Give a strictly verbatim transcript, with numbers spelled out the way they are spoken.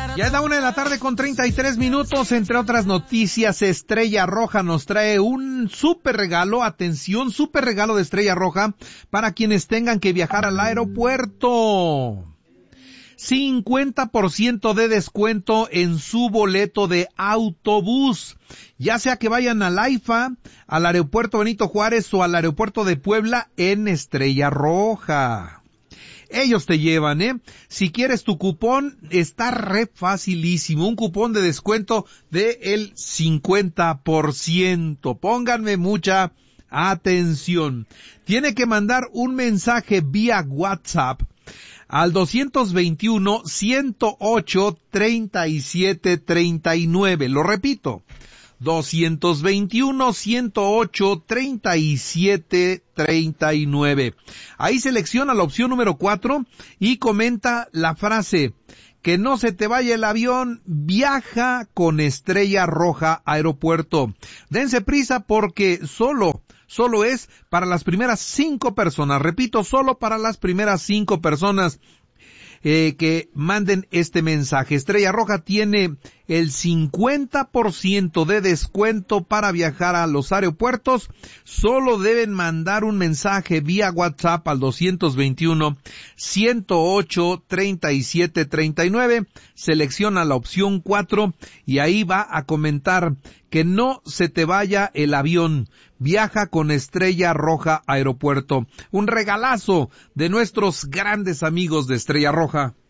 Ya es la una de la tarde con treinta y tres minutos. Entre otras noticias, Estrella Roja nos trae un súper regalo. Atención, súper regalo de Estrella Roja para quienes tengan que viajar al aeropuerto. cincuenta por ciento de descuento en su boleto de autobús. Ya sea que vayan al AIFA, al aeropuerto Benito Juárez o al aeropuerto de Puebla en Estrella Roja. Ellos te llevan, ¿eh? Si quieres tu cupón, está re facilísimo. Un cupón de descuento de el cincuenta por ciento. Pónganme mucha atención. Tiene que mandar un mensaje vía WhatsApp al dos veintiuno, ciento ocho, treinta y siete, treinta y nueve. Lo repito. dos veintiuno, ciento ocho, treinta y siete, treinta y nueve. Ahí selecciona la opción número cuatro y comenta la frase: que no se te vaya el avión, viaja con Estrella Roja Aeropuerto. Dense prisa porque solo, solo es para las primeras cinco personas. Repito, solo para las primeras cinco personas Eh, que manden este mensaje. Estrella Roja tiene el cincuenta por ciento de descuento para viajar a los aeropuertos. Solo deben mandar un mensaje vía WhatsApp al dos veintiuno, ciento ocho, treinta y siete, treinta y nueve. Selecciona la opción cuatro y ahí va a comentar: que no se te vaya el avión, viaja con Estrella Roja Aeropuerto. Un regalazo de nuestros grandes amigos de Estrella Roja.